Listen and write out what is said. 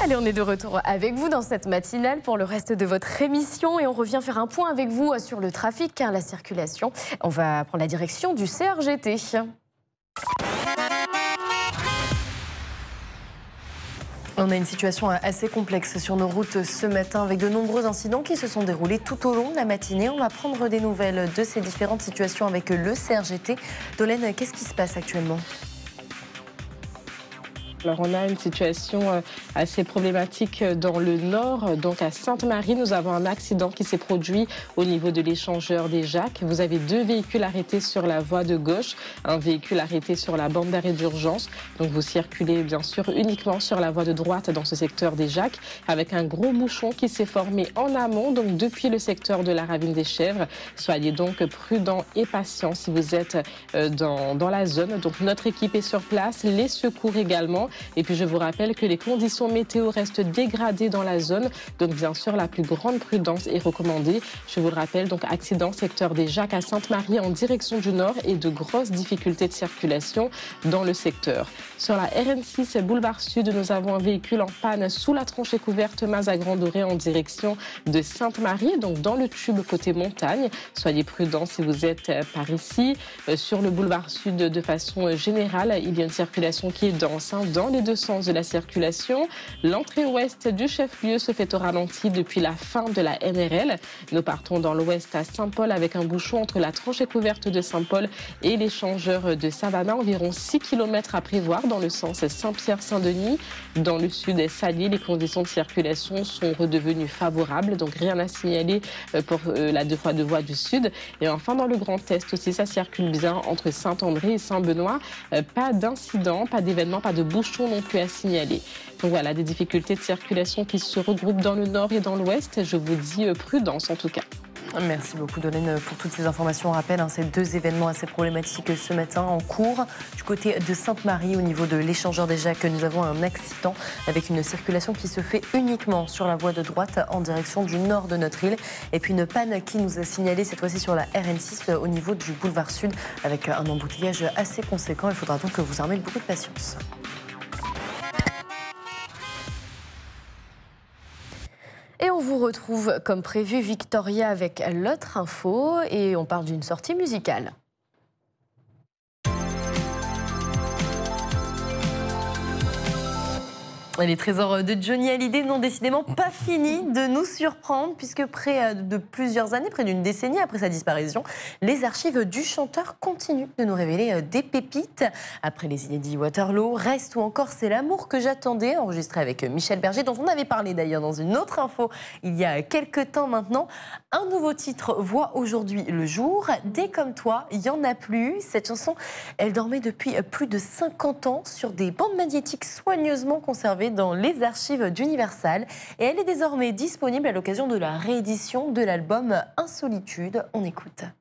Allez, on est de retour avec vous dans cette matinale pour le reste de votre émission et on revient faire un point avec vous sur le trafic, car la circulation. On va prendre la direction du CRGT. On a une situation assez complexe sur nos routes ce matin avec de nombreux incidents qui se sont déroulés tout au long de la matinée. On va prendre des nouvelles de ces différentes situations avec le CRGT. Dolène, qu'est-ce qui se passe actuellement ? Alors on a une situation assez problématique dans le nord. Donc à Sainte-Marie, nous avons un accident qui s'est produit au niveau de l'échangeur des Jacques. Vous avez 2 véhicules arrêtés sur la voie de gauche, un véhicule arrêté sur la bande d'arrêt d'urgence. Donc vous circulez bien sûr uniquement sur la voie de droite dans ce secteur des Jacques, avec un gros bouchon qui s'est formé en amont, donc depuis le secteur de la Ravine des Chèvres. Soyez donc prudents et patients si vous êtes dans la zone. Donc notre équipe est sur place, les secours également. Et puis je vous rappelle que les conditions météo restent dégradées dans la zone, donc bien sûr la plus grande prudence est recommandée. Je vous le rappelle, donc accident secteur des Jacques à Sainte-Marie en direction du nord et de grosses difficultés de circulation dans le secteur. Sur la RN6 boulevard Sud, nous avons un véhicule en panne sous la tranchée couverte Mazagran-Doré en direction de Sainte-Marie, donc dans le tube côté montagne. Soyez prudents si vous êtes par ici. Sur le boulevard Sud, de façon générale, il y a une circulation qui est dense dans les 2 sens de la circulation. L'entrée ouest du chef-lieu se fait au ralenti depuis la fin de la NRL. Nous partons dans l'ouest à Saint-Paul avec un bouchon entre la tranchée couverte de Saint-Paul et l'échangeur de Savannah. Environ 6 km à prévoir dans le sens Saint-Pierre-Saint-Denis. Dans le sud Salier, les conditions de circulation sont redevenues favorables, donc rien à signaler pour la 2 fois 2 voies du sud. Et enfin dans le Grand Est aussi, ça circule bien entre Saint-André et Saint-Benoît. Pas d'incident, pas d'événement, pas de bouchon non plus à signaler. Donc voilà, des difficultés de circulation qui se regroupent dans le nord et dans l'ouest. Je vous dis prudence en tout cas. Merci beaucoup Dolène pour toutes ces informations. On rappelle ces 2 événements assez problématiques ce matin en cours. Du côté de Sainte-Marie, au niveau de l'échangeur des Jacques, nous avons un accident avec une circulation qui se fait uniquement sur la voie de droite en direction du nord de notre île. Et puis une panne qui nous a signalé cette fois-ci sur la RN6 au niveau du boulevard Sud avec un embouteillage assez conséquent. Il faudra donc que vous armez beaucoup de patience. Et on vous retrouve comme prévu, Victoria, avec l'autre info et on parle d'une sortie musicale. Les trésors de Johnny Hallyday n'ont décidément pas fini de nous surprendre puisque près de plusieurs années, près d'une décennie après sa disparition, les archives du chanteur continuent de nous révéler des pépites. Après les inédits Waterloo, Reste ou encore C'est l'amour que j'attendais, enregistré avec Michel Berger, dont on avait parlé d'ailleurs dans une autre info il y a quelques temps maintenant. Un nouveau titre voit aujourd'hui le jour. Dès comme toi, il n'y en a plus. Cette chanson, elle dormait depuis plus de 50 ans sur des bandes magnétiques soigneusement conservées dans les archives d'Universal et elle est désormais disponible à l'occasion de la réédition de l'album Insolitude. On écoute.